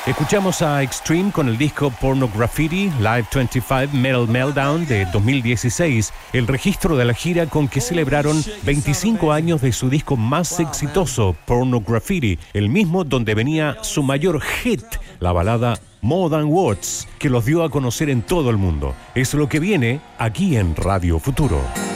Escuchamos a Extreme con el disco Porno Graffiti Live 25 Metal Meltdown de 2016, el registro de la gira con que celebraron 25 años de su disco más exitoso, Porno Graffiti, el mismo donde venía su mayor hit, la balada More Than Words, que los dio a conocer en todo el mundo. Es lo que viene aquí en Radio Futuro.